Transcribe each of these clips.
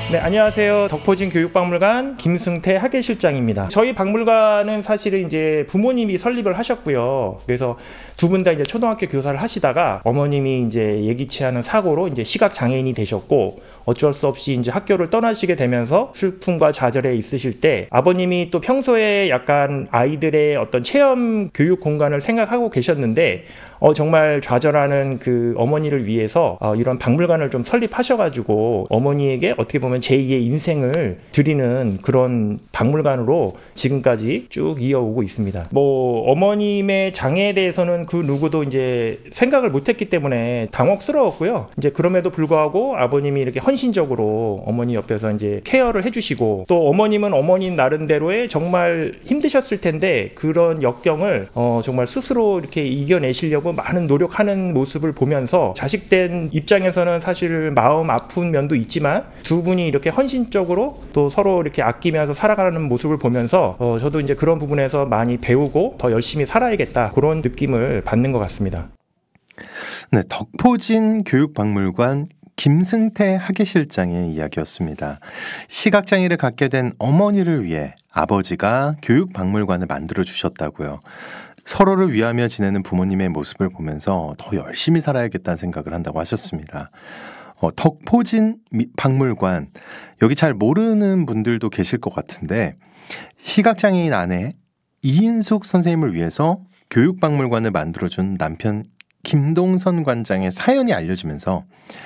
네, 안녕하세요. 덕포진 교육박물관 김승태 학예실장입니다. 저희 박물관은 사실은 이제 부모님이 설립을 하셨고요. 그래서 두 분 다 이제 초등학교 교사를 하시다가 어머님이 이제 예기치 않은 사고로 이제 시각 장애인이 되셨고 어쩔 수 없이 이제 학교를 떠나시게 되면서 슬픔과 좌절에 있으실 때 아버님이 또 평소에 약간 아이들의 어떤 체험 교육 공간을 생각하고 계셨는데 정말 좌절하는 그 어머니를 위해서 이런 박물관을 좀 설립하셔가지고 어머니에게 어떻게 보면 제2의 인생을 드리는 그런 박물관으로 지금까지 쭉 이어오고 있습니다. 뭐 어머님의 장애에 대해서는 그 누구도 이제 생각을 못했기 때문에 당혹스러웠고요. 이제 그럼에도 불구하고 아버님이 이렇게 헌신적으로 어머니 옆에서 이제 케어를 해주시고 또 어머님은 어머님 나름대로의 정말 힘드셨을 텐데 그런 역경을 정말 스스로 이렇게 이겨내시려고 많은 노력하는 모습을 보면서 자식된 입장에서는 사실 마음 아픈 면도 있지만 두 분이 이렇게 헌신적으로 또 서로 이렇게 아끼면서 살아가는 모습을 보면서 저도 이제 그런 부분에서 많이 배우고 더 열심히 살아야겠다 그런 느낌을 받는 것 같습니다. 네, 덕포진 교육박물관 김승태 학예실장의 이야기였습니다. 시각장애를 갖게 된 어머니를 위해 아버지가 교육박물관을 만들어 주셨다고요. 서로를 위하며 지내는 부모님의 모습을 보면서 더 열심히 살아야겠다는 생각을 한다고 하셨습니다. 덕포진 박물관, 여기 잘 모르는 분들도 계실 것 같은데 시각장애인 아내 이인숙 선생님을 위해서 교육박물관을 만들어준 남편 김동선 관장의 사연이 알려지면서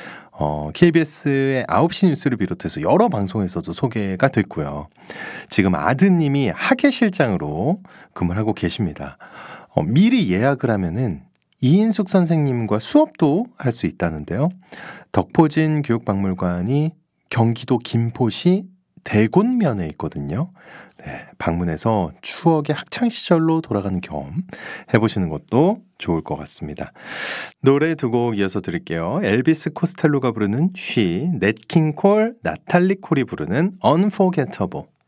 KBS의 9시 뉴스를 비롯해서 여러 방송에서도 소개가 됐고요. 지금 아드님이 학예실장으로 근무를 하고 계십니다. 미리 예약을 하면은 이인숙 선생님과 수업도 할 수 있다는데요. 덕포진 교육박물관이 경기도 김포시 대곤면에 있거든요. 네, 방문해서 추억의 학창시절로 돌아가는 경험 해보시는 것도 좋을 것 같습니다. 노래 두 곡 이어서 들을게요. 엘비스 코스텔로가 부르는 쉬, 넷 킹 콜, 나탈리 콜이 부르는 Unforgettable.